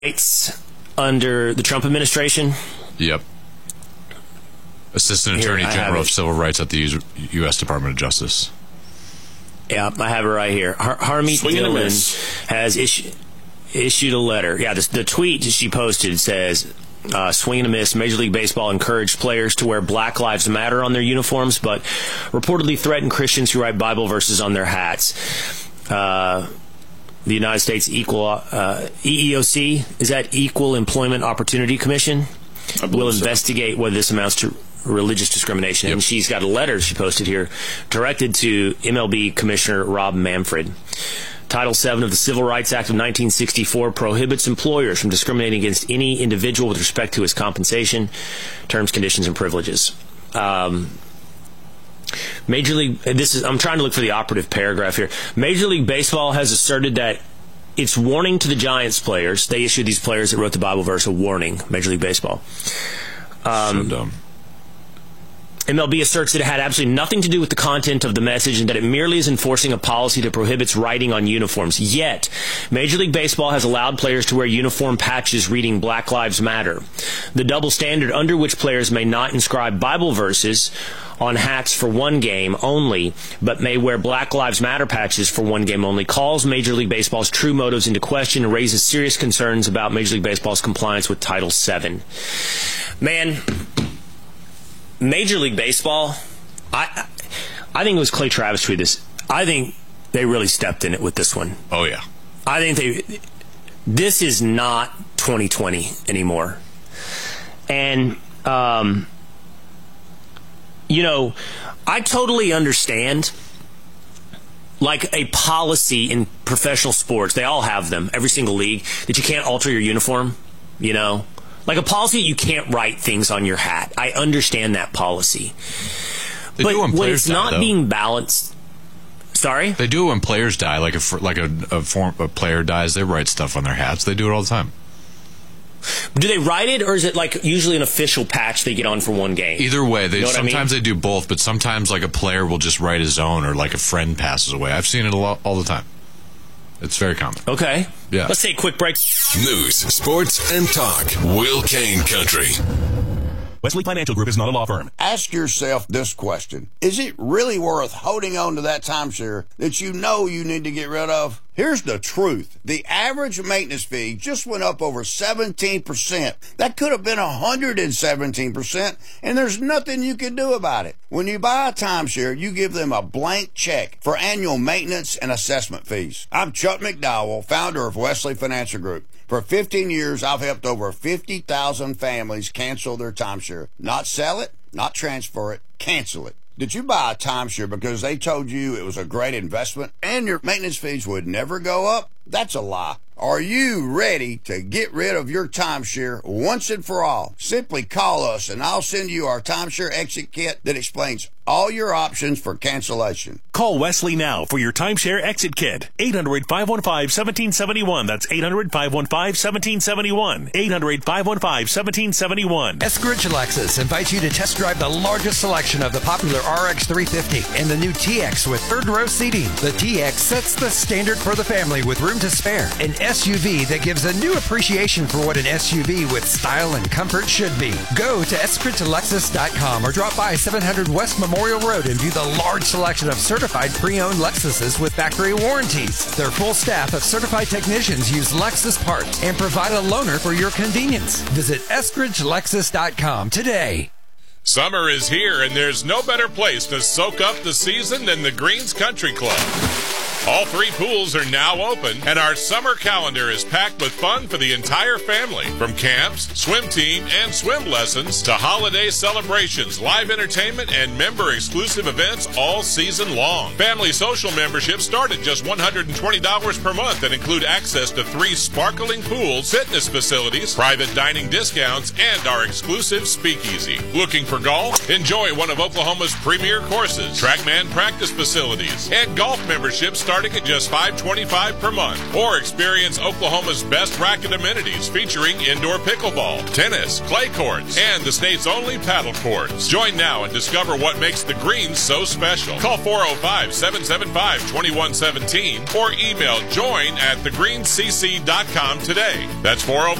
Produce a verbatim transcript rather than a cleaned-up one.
It's under the Trump administration. Yep. Assistant Attorney Here, General of Civil Rights at the U S Department of Justice. Yeah, I have it right here. Har- Harmeet Dillon has issued issued a letter. Yeah, the, the tweet she posted says, uh, swing and a miss, Major League Baseball encouraged players to wear Black Lives Matter on their uniforms, but reportedly threatened Christians who write Bible verses on their hats. Uh, the United States Equal uh, E E O C, is that Equal Employment Opportunity Commission, will investigate so. whether this amounts to religious discrimination. Yep. And she's got a letter she posted here directed to M L B Commissioner Rob Manfred. Title seven of the Civil Rights Act of nineteen sixty-four prohibits employers from discriminating against any individual with respect to his compensation, terms, conditions, and privileges. Um, Major League, this is, I'm trying to look for the operative paragraph here. Major League Baseball has asserted that its warning to the Giants players, they issued these players that wrote the Bible verse a warning, Major League Baseball. Um, so dumb. M L B asserts that it had absolutely nothing to do with the content of the message and that it merely is enforcing a policy that prohibits writing on uniforms. Yet, Major League Baseball has allowed players to wear uniform patches reading Black Lives Matter. The double standard under which players may not inscribe Bible verses on hats for one game only, but may wear Black Lives Matter patches for one game only, calls Major League Baseball's true motives into question and raises serious concerns about Major League Baseball's compliance with Title seven. Man, Major League Baseball, I I think it was Clay Travis tweeted this. I think they really stepped in it with this one. Oh, yeah. I think they, this is not twenty twenty anymore. And, um, you know, I totally understand, like a policy in professional sports, they all have them, every single league, that you can't alter your uniform, you know. Like a policy, you can't write things on your hat. I understand that policy. They but do when, when it's die, not though. being balanced... Sorry? They do it when players die. Like if like a, a, form, a player dies, they write stuff on their hats. They do it all the time. Do they write it, or is it like usually an official patch they get on for one game? Either way, they you know sometimes I mean? they do both, but sometimes like a player will just write his own, or like a friend passes away. I've seen it a lot, all the time. It's very common. Okay. Yeah. Let's take a quick break. News, sports, and talk. Will Kane Country. Wesley Financial Group is not a law firm. Ask yourself this question. Is it really worth holding on to that timeshare that you know you need to get rid of? Here's the truth. The average maintenance fee just went up over seventeen percent. That could have been one hundred seventeen percent, and there's nothing you can do about it. When you buy a timeshare, you give them a blank check for annual maintenance and assessment fees. I'm Chuck McDowell, founder of Wesley Financial Group. For fifteen years, I've helped over fifty thousand families cancel their timeshare. Not sell it, not transfer it, cancel it. Did you buy a timeshare because they told you it was a great investment and your maintenance fees would never go up? That's a lie. Are you ready to get rid of your timeshare once and for all? Simply call us and I'll send you our timeshare exit kit that explains all your options for cancellation. Call Wesley now for your timeshare exit kit. eight hundred, five one five, one seven seven one. That's eight hundred, five one five, one seven seven one. eight hundred, five one five, one seven seven one. Eskridge Lexus invites you to test drive the largest selection of the popular R X three fifty and the new T X with third row seating. The T X sets the standard for the family with room to spare. An S U V that gives a new appreciation for what an S U V with style and comfort should be. Go to eskridge lexus dot com or drop by seven hundred West Memorial Road and view the large selection of certified pre-owned Lexuses with factory warranties. Their full staff of certified technicians use Lexus parts and provide a loaner for your convenience. Visit eskridge lexus dot com today. Summer is here, and there's no better place to soak up the season than the Greens Country Club. All three pools are now open, and our summer calendar is packed with fun for the entire family. From camps, swim team, and swim lessons to holiday celebrations, live entertainment, and member-exclusive events all season long. Family social memberships start at just one hundred twenty dollars per month and include access to three sparkling pools, fitness facilities, private dining discounts, and our exclusive speakeasy. Looking for golf? Enjoy one of Oklahoma's premier courses, Trackman practice facilities, and golf memberships start starting at just five dollars and twenty-five cents per month. Or experience Oklahoma's best racket amenities featuring indoor pickleball, tennis, clay courts, and the state's only paddle courts. Join now and discover what makes the Greens so special. Call four oh five, seven seven five, two one one seven or email join at the green c c dot com today. That's four oh